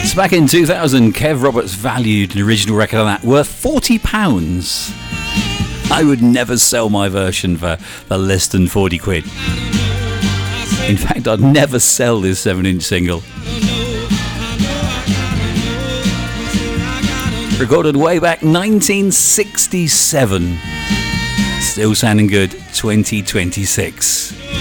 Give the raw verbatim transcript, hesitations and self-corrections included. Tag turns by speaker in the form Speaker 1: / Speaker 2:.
Speaker 1: Yes, back in two thousand, Kev Roberts valued an original record on that worth forty pounds. I would never sell my version for, for less than forty quid. In fact, I'd never sell this seven inch single. Recorded way back nineteen sixty-seven. Still sounding good, twenty twenty-six.